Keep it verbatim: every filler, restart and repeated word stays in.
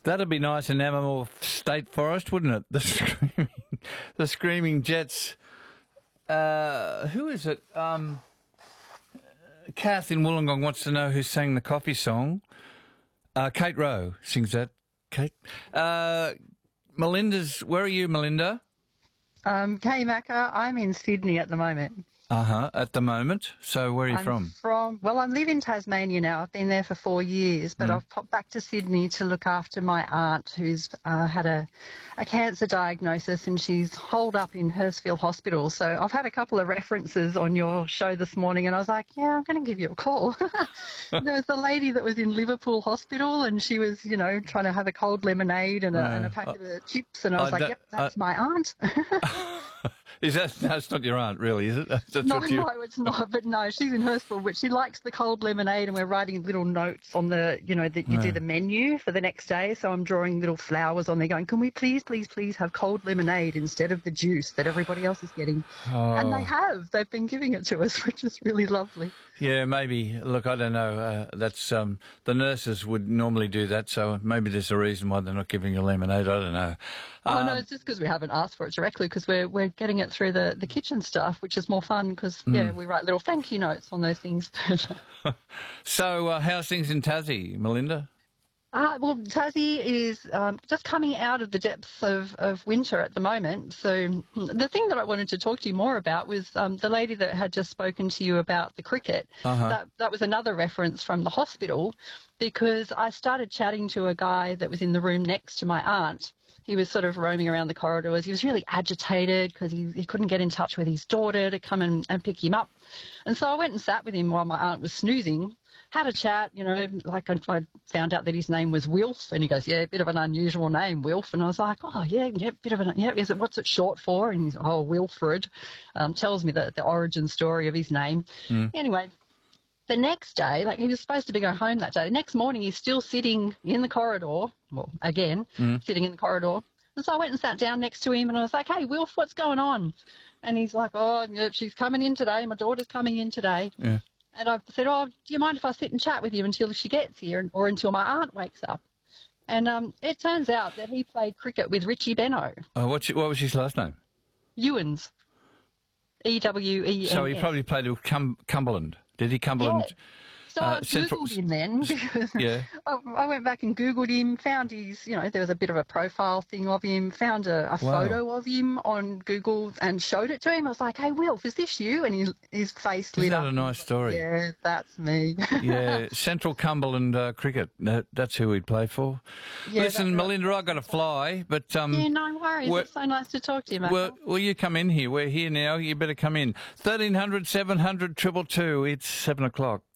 That'd be nice in Amamore State Forest, wouldn't it? The screaming, the screaming jets. Uh, who is it? Um, Kath in Wollongong wants to know who sang the coffee song. Uh, Kate Rowe sings that. Kate. Uh, Melinda's. Where are you, Melinda? Um, Kay Macca, I'm in Sydney at the moment. Uh-huh, at the moment. So where are you I'm from? from? Well, I live in Tasmania now. I've been there for four years, but Mm. I've popped back to Sydney to look after my aunt who's uh, had a, a cancer diagnosis, and she's holed up in Hurstville Hospital. So I've had a couple of references on your show this morning, and I was like, yeah, I'm going to give you a call. There was a lady that was in Liverpool Hospital, and she was, you know, trying to have a cold lemonade and a, Uh, and a packet of chips, and I was I like, don't- yep, that's I- my aunt. Is that, that's not your aunt, really, is it? That's No, what you... no, it's not. But no, she's in Hurstville, but she likes the cold lemonade, and we're writing little notes on the, you know, that you Yeah. do the menu for the next day. So I'm drawing little flowers on there going, can we please, please, please have cold lemonade instead of the juice that everybody else is getting? Oh. And they have. They've been giving it to us, which is really lovely. Yeah, maybe. Look, I don't know. Uh, that's um, the nurses would normally do that, so maybe there's a reason why they're not giving you lemonade. I don't know. Oh, no, Um, it's just because we haven't asked for it directly, because we're, we're getting it through the, the kitchen stuff, which is more fun because, Hmm. yeah, we write little thank you notes on those things. So, uh, how's things in Tassie, Melinda? Uh, well, Tassie is um, just coming out of the depths of, of winter at the moment. So the thing that I wanted to talk to you more about was um, the lady that had just spoken to you about the cricket. Uh-huh. That, that was another reference from the hospital, because I started chatting to a guy that was in the room next to my aunt. He was sort of roaming around the corridors. He was really agitated because he, he couldn't get in touch with his daughter to come and, and pick him up. And so I went and sat with him while my aunt was snoozing, had a chat, you know, like I, I found out that his name was Wilf, and he goes, yeah, a bit of an unusual name, Wilf. And I was like, oh, yeah, yeah, bit of an, yeah, is it, what's it short for? And he's, oh, Wilfred, um, tells me the, the origin story of his name. Mm. Anyway, the next day, like he was supposed to be going home that day, the next morning he's still sitting in the corridor, well, again, Mm. sitting in the corridor. And so I went and sat down next to him, and I was like, hey, Wilf, what's going on? And he's like, oh, yeah, she's coming in today. My daughter's coming in today. Yeah. And I said, oh, do you mind if I sit and chat with you until she gets here, or until my aunt wakes up? And um, it turns out that he played cricket with Richie Benaud, Oh, what's, what was his last name? Ewens, E W E N S. So he probably played with Cum- Cumberland. Did he? Cumberland? Yeah. So Uh, I Central- Googled him then, because Yeah. I, I went back and Googled him, found his, you know, there was a bit of a profile thing of him, found a, a Wow. photo of him on Google and showed it to him. I was like, hey, Wilf, is this you? And he, his face Isn't lit that up. a nice story? Yeah, that's me. Yeah, Central Cumberland uh, Cricket. That, that's who he'd play for. Yeah, Listen, that's right. Melinda, I've got to fly, but um, Yeah, no worries. Well- It's so nice to talk to you, mate. well, will you come in here? We're here now. You better come in. thirteen hundred, seven hundred, two two two. It's seven o'clock.